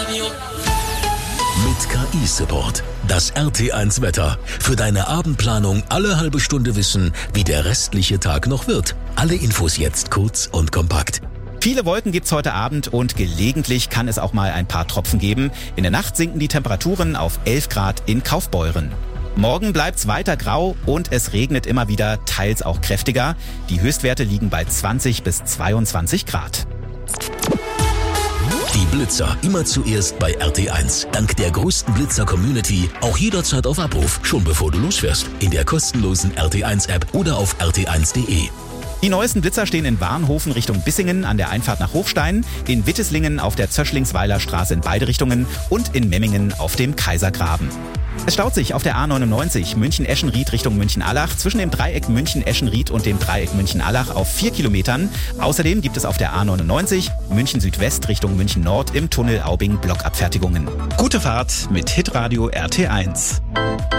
Mit KI-Support. Das RT1 Wetter. Für deine Abendplanung alle halbe Stunde wissen, wie der restliche Tag noch wird. Alle Infos jetzt kurz und kompakt. Viele Wolken gibt's heute Abend und gelegentlich kann es auch mal ein paar Tropfen geben. In der Nacht sinken die Temperaturen auf 11 Grad in Kaufbeuren. Morgen bleibt's weiter grau und es regnet immer wieder, teils auch kräftiger. Die Höchstwerte liegen bei 20 bis 22 Grad. Die Blitzer immer zuerst bei RT1. Dank der größten Blitzer-Community auch jederzeit auf Abruf, schon bevor du losfährst. In der kostenlosen RT1-App oder auf rt1.de. Die neuesten Blitzer stehen in Warnhofen Richtung Bissingen an der Einfahrt nach Hochstein, in Witteslingen auf der Zöschlingsweiler Straße in beide Richtungen und in Memmingen auf dem Kaisergraben. Es staut sich auf der A99 München-Eschenried Richtung München-Allach zwischen dem Dreieck München-Eschenried und dem Dreieck München-Allach auf 4 Kilometern. Außerdem gibt es auf der A99 München-Südwest Richtung München-Nord im Tunnel Aubing Blockabfertigungen. Gute Fahrt mit Hitradio RT1.